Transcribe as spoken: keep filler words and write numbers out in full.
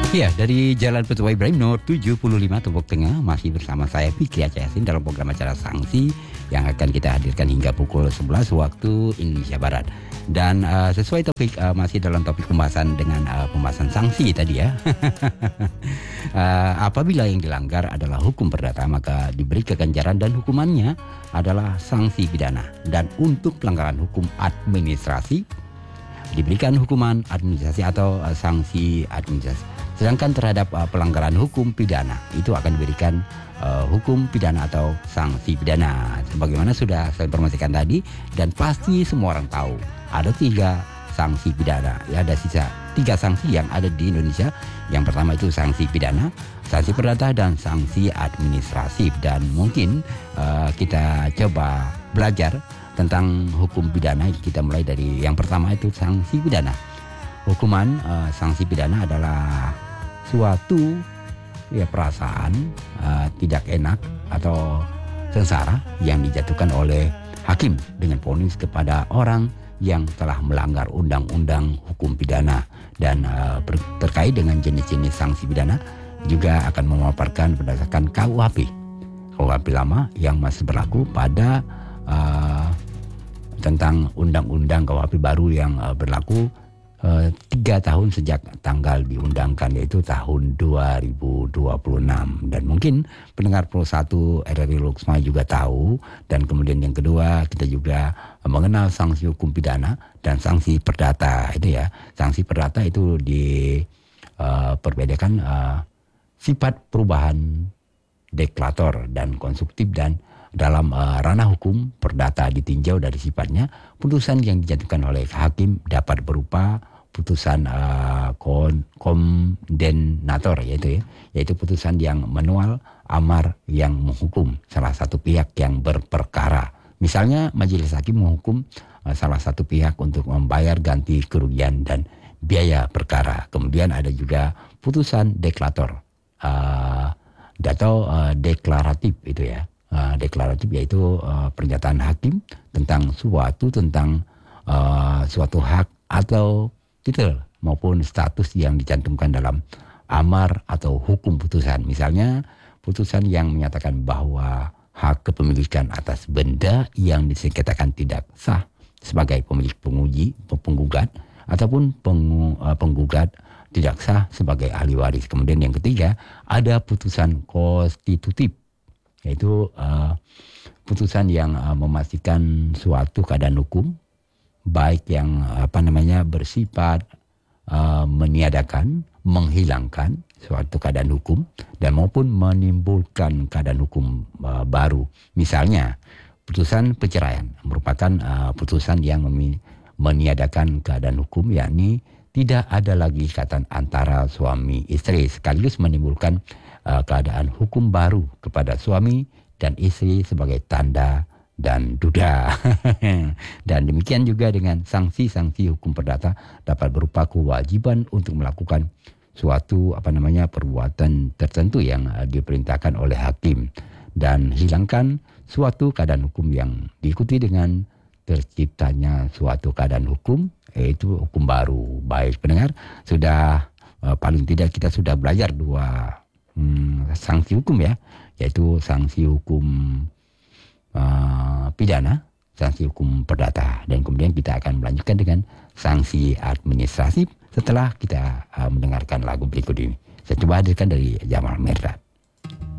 Ya, dari Jalan Petua Ibrahim nomor tujuh puluh lima Tumpuk Tengah masih bersama saya Fikri Aceh Yasin dalam program acara Sanksi yang akan kita hadirkan hingga pukul sebelas waktu Indonesia Barat. Dan uh, sesuai topik uh, masih dalam topik pembahasan dengan uh, pembahasan sanksi tadi ya. uh, apabila yang dilanggar adalah hukum perdata maka diberi keganjaran dan hukumannya adalah sanksi pidana. Dan untuk pelanggaran hukum administrasi diberikan hukuman administrasi atau uh, sanksi administrasi. Sedangkan terhadap uh, pelanggaran hukum pidana itu akan diberikan uh, hukum pidana atau sanksi pidana. Sebagaimana sudah saya informasikan tadi dan pasti semua orang tahu ada tiga sanksi pidana. Ya, ada sisa tiga sanksi yang ada di Indonesia. Yang pertama itu sanksi pidana, sanksi perdata dan sanksi administratif. Dan mungkin uh, kita coba belajar tentang hukum pidana. Kita mulai dari yang pertama itu sanksi pidana. Hukuman uh, sanksi pidana adalah suatu ya perasaan uh, tidak enak atau sengsara yang dijatuhkan oleh hakim dengan vonis kepada orang yang telah melanggar undang-undang hukum pidana. Dan uh, terkait dengan jenis-jenis sanksi pidana juga akan memaparkan berdasarkan K U H P K U H P lama yang masih berlaku pada uh, tentang undang-undang K U H P baru yang uh, berlaku Uh, tiga tahun sejak tanggal diundangkan, yaitu tahun dua ribu dua puluh enam. Dan mungkin pendengar Pro satu R R I Luxma juga tahu. Dan kemudian yang kedua, kita juga mengenal sanksi hukum pidana dan sanksi perdata. Itu ya, sanksi perdata itu diperbedakan uh, uh, sifat perubahan deklarator dan konstruktif. Dan dalam uh, ranah hukum perdata ditinjau dari sifatnya, putusan yang dijatuhkan oleh hakim dapat berupa putusan uh, kondenator, yaitu ya, yaitu putusan yang manual, amar yang menghukum salah satu pihak yang berperkara. Misalnya majelis hakim menghukum uh, salah satu pihak untuk membayar ganti kerugian dan biaya perkara. Kemudian ada juga putusan deklarator uh, atau uh, deklaratif itu ya. Uh, deklaratif yaitu uh, pernyataan hakim tentang suatu tentang uh, suatu hak atau titel maupun status yang dicantumkan dalam amar atau hukum putusan. Misalnya putusan yang menyatakan bahwa hak kepemilikan atas benda yang disengketakan tidak sah sebagai pemilik penguji penggugat ataupun pengu, uh, penggugat tidak sah sebagai ahli waris. Kemudian yang ketiga ada putusan konstitutif, yaitu uh, putusan yang uh, memastikan suatu keadaan hukum baik yang apa namanya bersifat uh, meniadakan, menghilangkan suatu keadaan hukum dan maupun menimbulkan keadaan hukum uh, baru. Misalnya putusan perceraian merupakan uh, putusan yang memi- meniadakan keadaan hukum, yakni tidak ada lagi ikatan antara suami istri sekaligus menimbulkan uh, keadaan hukum baru kepada suami dan istri sebagai tanda dan duda. Dan demikian juga dengan sanksi-sanksi hukum perdata dapat berupa kewajiban untuk melakukan suatu apa namanya perbuatan tertentu yang uh, diperintahkan oleh hakim dan hilangkan suatu keadaan hukum yang diikuti dengan terciptanya suatu keadaan hukum, yaitu hukum baru. Baik pendengar, sudah uh, paling tidak kita sudah belajar dua hmm, sanksi hukum ya, yaitu sanksi hukum uh, pidana, sanksi hukum perdata, dan kemudian kita akan melanjutkan dengan sanksi administratif setelah kita uh, mendengarkan lagu berikut ini. Saya coba hadirkan dari Jamal Mirdad.